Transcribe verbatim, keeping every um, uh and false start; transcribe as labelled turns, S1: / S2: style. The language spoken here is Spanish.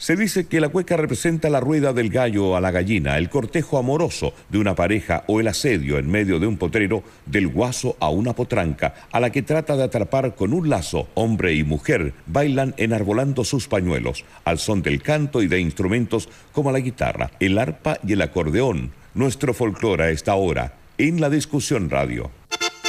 S1: Se dice que la cueca representa la rueda del gallo a la gallina, el cortejo amoroso de una pareja o el asedio en medio de un potrero del guaso a una potranca, a la que trata de atrapar con un lazo. Hombre y mujer bailan enarbolando sus pañuelos, al son del canto y de instrumentos como la guitarra, el arpa y el acordeón. Nuestro folclore a esta hora, en La Discusión Radio.